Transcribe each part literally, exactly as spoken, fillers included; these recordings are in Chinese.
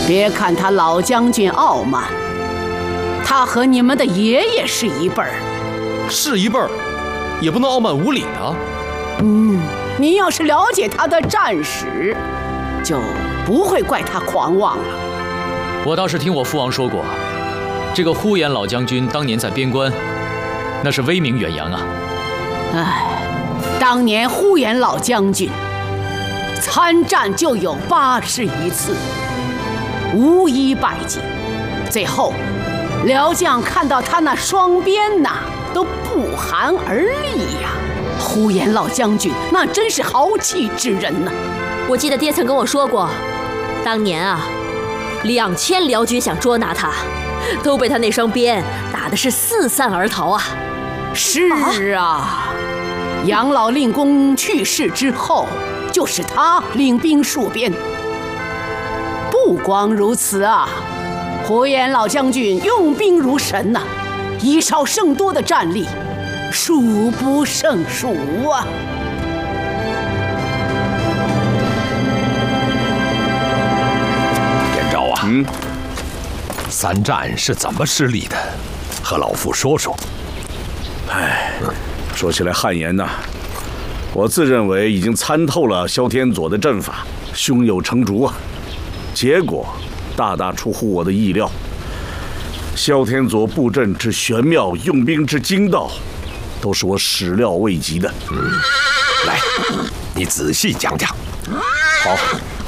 别看他老将军傲慢，他和你们的爷爷是一辈儿， 是一辈儿，也不能傲慢无礼啊。 嗯，你要是了解他的战史，就不会怪他狂妄了。 我倒是听我父王说过，这个呼延老将军当年在边关，那是威名远扬啊。 唉，当年呼延老将军参战就有八十余次，无一败绩。最后，辽将看到他那双鞭呐，都不寒而栗呀。呼延老将军那真是豪气之人呐！ 我记得爹曾跟我说过，当年啊，两千辽军想捉拿他，都被他那双鞭打得是四散而逃啊。 是啊，杨老令公去世之后，就是他领兵戍边。不光如此啊，呼延老将军用兵如神呐、啊，以少胜多的战力，数不胜数啊！ 燕昭啊，嗯，三战是怎么失利的？和老夫说说。 哎，说起来汗颜呐，我自认为已经参透了萧天佐的阵法，胸有成竹啊。结果大大出乎我的意料。萧天佐布阵之玄妙，用兵之精到，都是我始料未及的。 嗯，来，你仔细讲讲。好。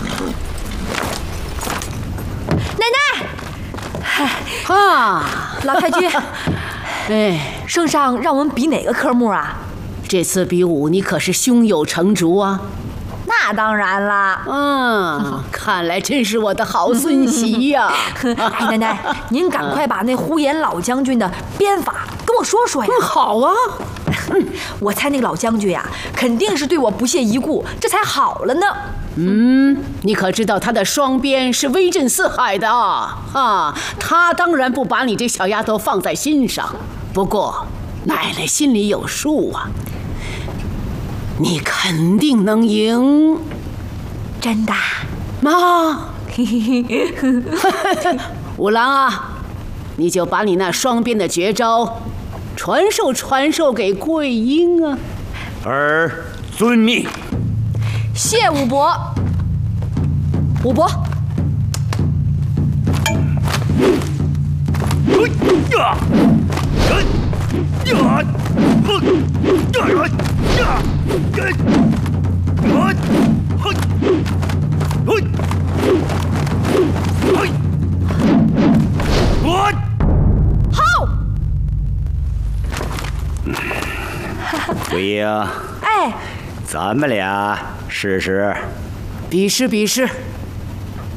奶奶， 啊， 老太君， 哎， 圣上让我们比哪个科目啊？ 这次比武你可是胸有成竹啊！ 那当然啦。 嗯，看来真是我的好孙媳呀！ 哎，奶奶，您赶快把那呼延老将军的鞭法跟我说说呀。 嗯，好啊。 我猜那个老将军呀、啊，肯定是对我不屑一顾，这才好了呢。 嗯，你可知道他的双鞭是威震四海的啊！啊，他当然不把你这小丫头放在心上。不过，奶奶心里有数啊，你肯定能赢。 真的？ 妈，五郎啊，你就把你那双鞭的绝招传授传授给桂英啊。 儿遵命。 谢武伯。武伯。好。 桂英。 哎。 咱们俩试试。 比试比试。